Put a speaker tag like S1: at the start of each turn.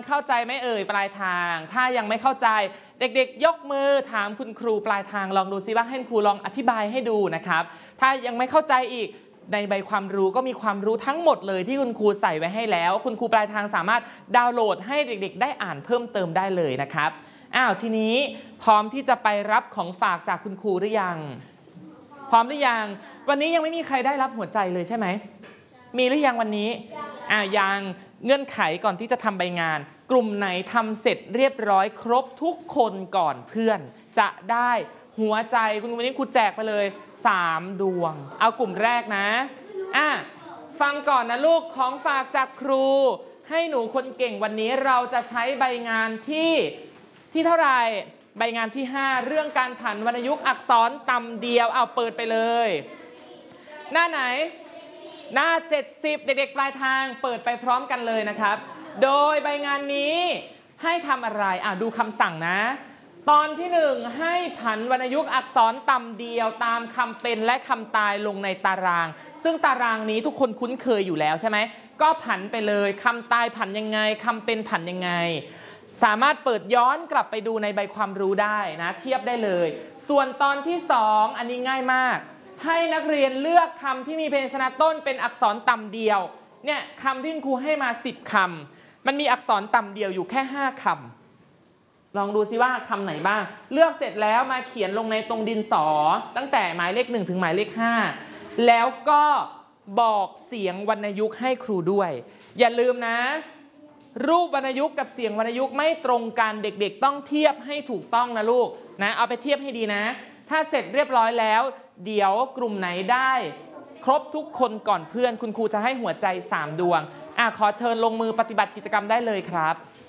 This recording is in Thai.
S1: เข้าใจไหมเอ่ยปลายทางถ้ายังไม่เข้าใจเด็กๆยกมือถามคุณครูปลายทางลองดูซิว่าให้ครูลองอธิบายให้ดูนะครับถ้ายังไม่เข้าใจอีกในใบความรู้ก็มีความรู้ทั้งหมดเลยที่คุณครูใส่ไว้ให้แล้วคุณครูปลายทางสามารถดาวน์โหลดให้เด็กๆได้อ่านเพิ่มเติมได้เลยนะครับทีนี้พร้อมที่จะไปรับของฝากจากคุณครูหรือยังพร้อมหรือยังวันนี้ยังไม่มีใครได้รับหัวใจเลยใช่ไหมมีหรือยังวันนี้ยังเงื่อนไขก่อนที่จะทำใบงานกลุ่มไหนทำเสร็จเรียบร้อยครบทุกคนก่อนเพื่อนจะได้หัวใจวันนี้ครูแจกไปเลย3 ดวงเอากลุ่มแรกนะฟังก่อนนะลูกของฝากจากครูให้หนูคนเก่งวันนี้เราจะใช้ใบงานที่เท่าไหร่ใบงานที่5เรื่องการผันวรรณยุกต์อักษรต่ำเดียวเอาเปิดไปเลยหน้าไหนหน้า70เด็กๆปลายทางเปิดไปพร้อมกันเลยนะครับโดยใบงานนี้ให้ทำอะไรดูคำสั่งนะตอนที่1ให้ผันวรรณยุกต์อักษรต่ำเดียวตามคำเป็นและคำตายลงในตารางซึ่งตารางนี้ทุกคนคุ้นเคยอยู่แล้วใช่ไหมก็ผันไปเลยคำตายผันยังไงคำเป็นผันยังไงสามารถเปิดย้อนกลับไปดูในใบความรู้ได้นะเทียบได้เลยส่วนตอนที่2อันนี้ง่ายมากให้นักเรียนเลือกคำที่มีพยัญชนะต้นเป็นอักษรต่ำเดียวเนี่ยคำที่คุณครูให้มา10 คำมันมีอักษรต่ำเดียวอยู่แค่5 คำลองดูซิว่าคำไหนบ้างเลือกเสร็จแล้วมาเขียนลงในตรงดินสอตั้งแต่หมายเลข1ถึงหมายเลข5แล้วก็บอกเสียงวรรณยุกต์ให้ครูด้วยอย่าลืมนะรูปวรรณยุกต์กับเสียงวรรณยุกต์ไม่ตรงกันเด็กๆต้องเทียบให้ถูกต้องนะลูกนะเอาไปเทียบให้ดีนะถ้าเสร็จเรียบร้อยแล้วเดี๋ยวกลุ่มไหนได้ครบทุกคนก่อนเพื่อนคุณครูจะให้หัวใจ3 ดวงขอเชิญลงมือปฏิบัติกิจกรรมได้เลยครับ